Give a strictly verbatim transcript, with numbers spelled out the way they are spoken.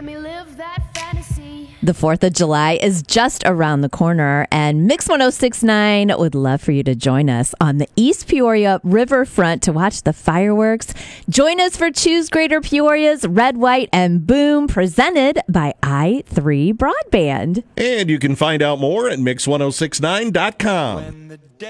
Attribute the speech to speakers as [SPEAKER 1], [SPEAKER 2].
[SPEAKER 1] me live that fantasy.
[SPEAKER 2] The fourth of July is just around the corner, and Mix one oh six point nine would love for you to join us on the East Peoria Riverfront to watch the fireworks. Join us for Choose Greater Peoria's Red, White, and Boom, presented by i three Broadband.
[SPEAKER 3] And you can find out more at mix ten sixty-nine dot com.